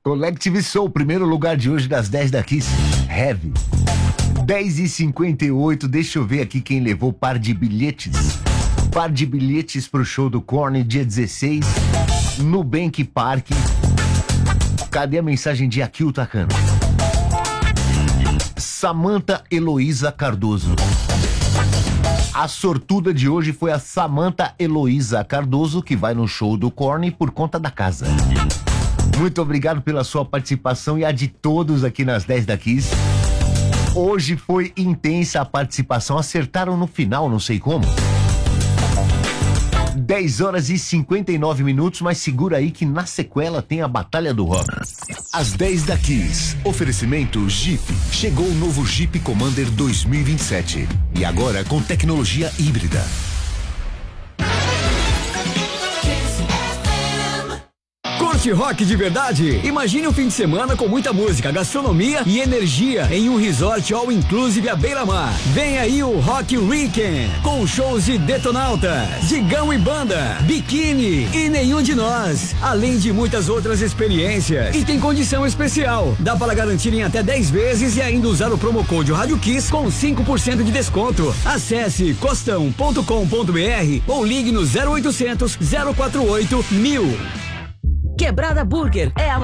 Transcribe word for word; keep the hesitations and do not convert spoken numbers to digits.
Collective Soul, primeiro lugar de hoje das dez da Kiss. Heavy. dez e cinquenta e oito, deixa eu ver aqui quem levou par de bilhetes. Par de bilhetes pro show do Korn, dia dezesseis, no Bank Park. Cadê a mensagem de Akil Takano? Samantha Heloísa Cardoso. A sortuda de hoje foi a Samantha Heloísa Cardoso, que vai no show do Korn por conta da casa. Muito obrigado pela sua participação e a de todos aqui nas dez da Kiss. Hoje foi intensa a participação, acertaram no final, não sei como. dez horas e cinquenta e nove minutos, mas segura aí que na sequela tem a Batalha do Rock. Às dez da Kiss, oferecimento Jeep. Chegou o novo Jeep Commander dois mil e vinte e sete. E agora com tecnologia híbrida. Curte rock de verdade? Imagine um fim de semana com muita música, gastronomia e energia em um resort all inclusive à beira-mar. Vem aí o Rock Weekend, com shows de Detonautas, Digão e Banda, Biquíni e Nenhum de Nós, além de muitas outras experiências. E tem condição especial, dá para garantir em até dez vezes e ainda usar o promo code Rádio Kiss com cinco por cento de desconto. Acesse costão ponto com ponto br ou ligue no zero oitocentos, zero quatro oito, mil. Quebrada Burger é a